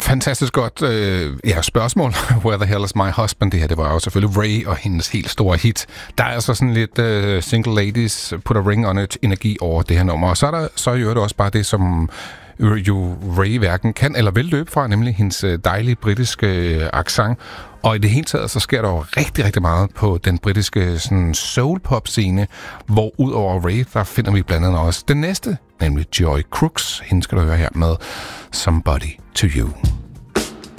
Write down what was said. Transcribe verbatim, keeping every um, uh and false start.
fantastisk godt øh, ja, spørgsmål. Where the hell is my husband? Det her, det var jo selvfølgelig Ray og hendes helt store hit. Der er altså sådan lidt øh, single ladies, put a ring on it, energi over det her nummer. Og så er der så er det også bare det, som jo Ray hverken kan eller vil løbe fra, nemlig hendes dejlige britiske øh, accent. Og i det hele taget, så sker der jo rigtig, rigtig meget på den britiske sådan, soul-pop-scene, hvor ud over Ray, der finder vi blandt andet også den næste, nemlig Joy Crooks. Hende skal du høre her med Somebody to You.